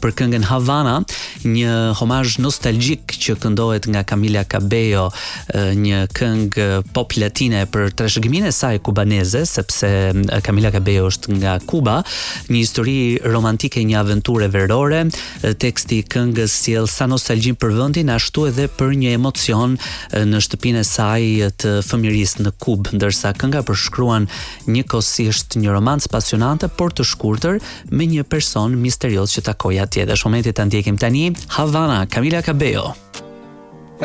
për këngën Havana, një homazh nostalgjik që këndohet nga Camila Cabello, një këngë pop latine për trashëgiminë e saj kubaneze, sepse Camila Cabello është nga Kuba, një histori romantike, një aventurë verore. Teksti i këngës sjell sa nostalgji për vendin, ashtu edhe për një emocion në shtëpinë e saj të fëmirisë në Kubë, ndërsa kënga përshkruan njëkohësisht një romancë pasionante por të shkurtër me një person misterios që takoi atje. Dhe është momenti ta ndjekim tani Havana, Camila Cabello.